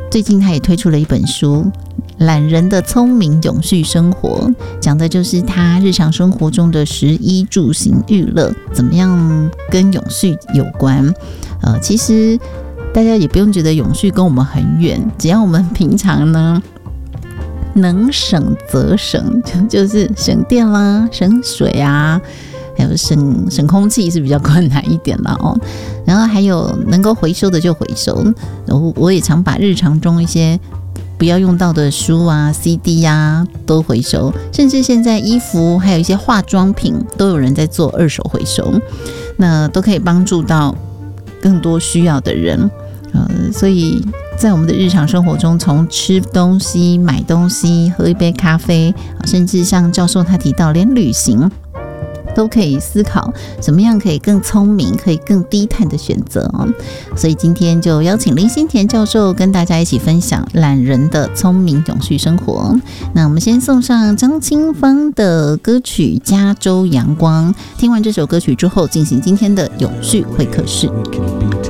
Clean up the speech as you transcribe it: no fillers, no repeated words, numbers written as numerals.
最近他也推出了一本书懒人的聪明永续生活，讲的就是他日常生活中的食衣住行娱乐怎么样跟永续有关。其实大家也不用觉得永续跟我们很远，只要我们平常呢能省则省，就是省电啦、省水啊，还有省空气是比较困难一点啦哦。然后还有能够回收的就回收，然后我也常把日常中一些不要用到的书啊、CD 啊都回收，甚至现在衣服还有一些化妆品都有人在做二手回收，那都可以帮助到更多需要的人。所以在我们的日常生活中，从吃东西、买东西、喝一杯咖啡，甚至像教授他提到，连旅行都可以思考怎么样可以更聪明、可以更低碳的选择哦。所以今天就邀请林新田教授跟大家一起分享懒人的聪明永续生活。那我们先送上张清芳的歌曲《加州阳光》，听完这首歌曲之后，进行今天的永续会客室。